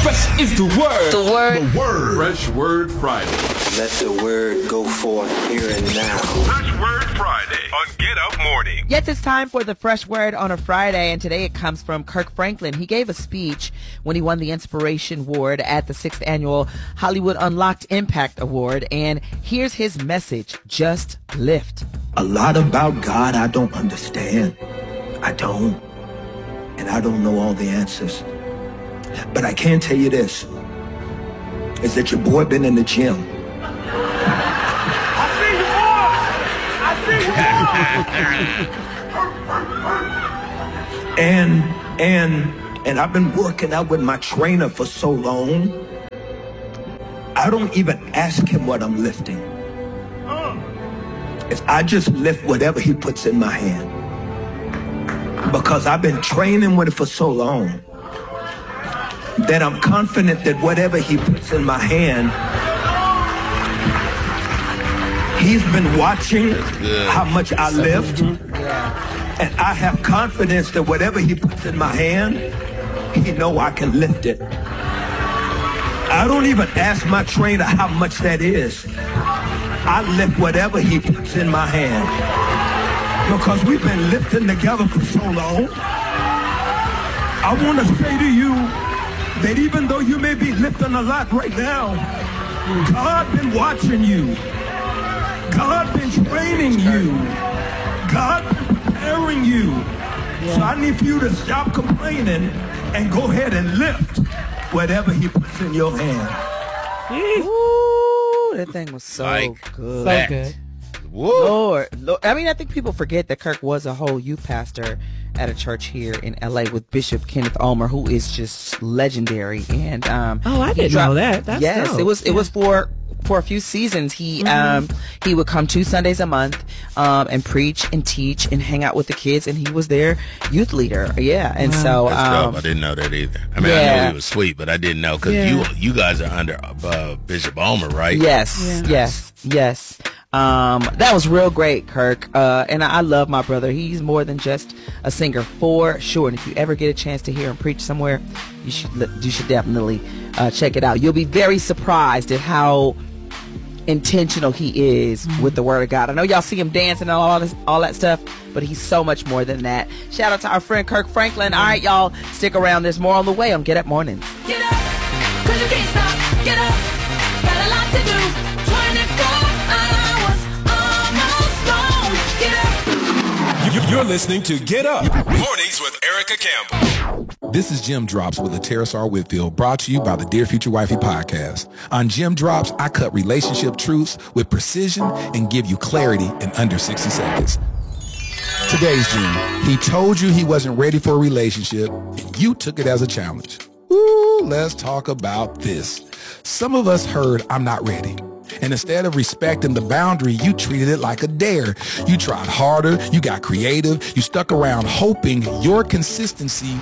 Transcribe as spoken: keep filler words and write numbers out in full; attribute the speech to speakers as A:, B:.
A: Fresh is the word.
B: The word.
A: The word.
C: Fresh Word Friday.
D: Let the word go forth here and now.
E: Fresh Word Friday on Get Up Morning.
F: Yes, it's time for the Fresh Word on a Friday, and today it comes from Kirk Franklin. He gave a speech when he won the Inspiration Award at the sixth Annual Hollywood Unlocked Impact Award, and here's his message: just lift.
G: A lot about God I don't understand. I don't. And I don't know all the answers. But I can tell you this, is that your boy been in the gym.
E: I see you, boy! I see you, boy!
G: And, and, and I've been working out with my trainer for so long, I don't even ask him what I'm lifting. It's, I just lift whatever he puts in my hand. Because I've been training with it for so long that I'm confident that whatever he puts in my hand, he's been watching how much I lift. And I have confidence that whatever he puts in my hand, he know I can lift it. I don't even ask my trainer how much that is. I lift whatever he puts in my hand. Because we've been lifting together for so long. I want to say to you that even though you may be lifting a lot right now, God been watching you. God been training you. God been preparing you. So I need for you to stop complaining and go ahead and lift whatever he puts in your hand.
F: Ooh, that thing was so
C: Like
F: good.
C: that.
F: So good. Lord, Lord, I mean, I think people forget that Kirk was a whole youth pastor at a church here in L A with Bishop Kenneth Ulmer, who is just legendary. And um,
H: oh, I didn't
F: dropped,
H: know that. That's
F: yes,
H: dope.
F: it was. It
H: yeah.
F: was for for a few seasons. He
H: mm-hmm.
F: um he would come two Sundays a month um and preach and teach and hang out with the kids, and he was their youth leader. Yeah, and
H: wow.
F: so
C: That's
F: um,
C: dope. I didn't know that either. I mean,
F: yeah.
C: I know he was sweet, but I didn't know because
H: Yeah.
C: you you guys are under uh, Bishop Ulmer, right?
F: Yes,
H: Yeah.
F: yes, yes. Um, that was real great, Kirk. Uh, and I, I love my brother. He's more than just a singer, for sure. And if you ever get a chance to hear him preach somewhere, you should you should definitely uh, check it out. You'll be very surprised at how intentional he is mm-hmm. with the Word of God. I know y'all see him dancing and all this, all that stuff, but he's so much more than that. Shout out to our friend Kirk Franklin. Mm-hmm. All right, y'all, stick around. There's more on the way on Get Up Mornings.
B: Get up, 'cause you can't stop. Get up, got a lot to do. twenty-four hours, almost gone. Get up.
A: You're listening to Get Up
E: Mornings with Erica Campbell.
A: This is Jim Drops with Terrace R. Whitfield, brought to you by the Dear Future Wifey podcast. On Jim Drops, I cut relationship truths with precision and give you clarity in under sixty seconds. Today's Jim. He told you he wasn't ready for a relationship, and you took it as a challenge. Ooh, let's talk about this. Some of us heard, I'm not ready. And instead of respecting the boundary, you treated it like a dare. You tried harder, you got creative, you stuck around hoping your consistency